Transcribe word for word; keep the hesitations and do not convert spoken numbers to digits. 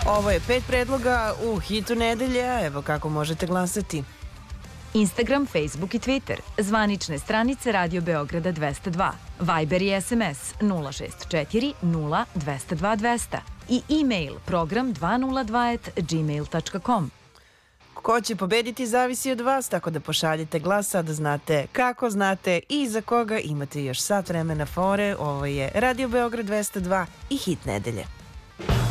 Ovo je pet predloga u hitu nedelje, evo kako možete glasati. Instagram, Facebook i Twitter, zvanične stranice Radio Beograda dvesta dva, Viber i S M S nula šest četiri nula dvesta dva dvesta i e-mail program dvesta dva at gmail tačka com. Ko će pobediti zavisi od vas, tako da pošaljite glas, sada znate kako znate i za koga. Imate još sat vremena fore. Ovo je Radio Beograd dvesta dva i hit nedelje.